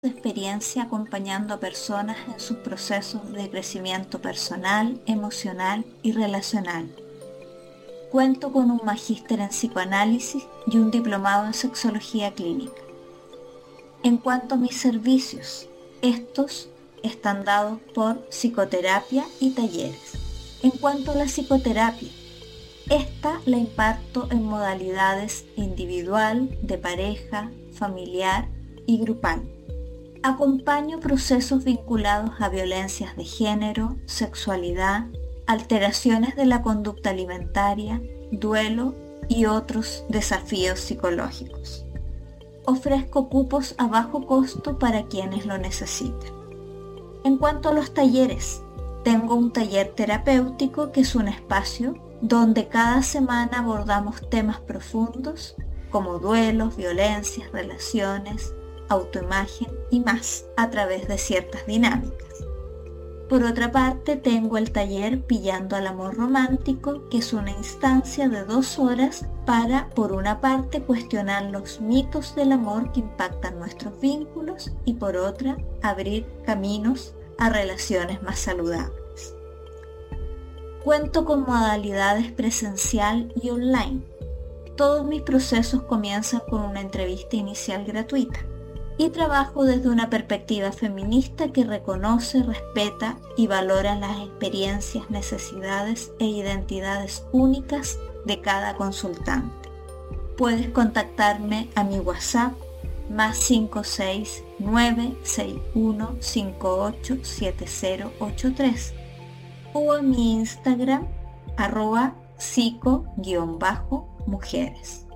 de experiencia acompañando a personas en sus procesos de crecimiento personal, emocional y relacional. Cuento con un magíster en psicoanálisis y un diplomado en sexología clínica. En cuanto a mis servicios, estos están dados por psicoterapia y talleres. En cuanto a la psicoterapia, esta la imparto en modalidades individual, de pareja, familiar y grupal. Acompaño procesos vinculados a violencias de género, sexualidad, alteraciones de la conducta alimentaria, duelo y otros desafíos psicológicos. Ofrezco cupos a bajo costo para quienes lo necesiten. En cuanto a los talleres, tengo un taller terapéutico que es un espacio donde cada semana abordamos temas profundos como duelos, violencias, relaciones, autoimagen y más a través de ciertas dinámicas. Por otra parte, tengo el taller Pillando al Amor Romántico, que es una instancia de 2 horas para, por una parte, cuestionar los mitos del amor que impactan nuestros vínculos y por otra, abrir caminos a relaciones más saludables. Cuento con modalidades presencial y online. Todos mis procesos comienzan con una entrevista inicial gratuita y trabajo desde una perspectiva feminista que reconoce, respeta y valora las experiencias, necesidades e identidades únicas de cada consultante. Puedes contactarme a mi WhatsApp +569 61 58 7083 o a mi Instagram @psico_mujeres.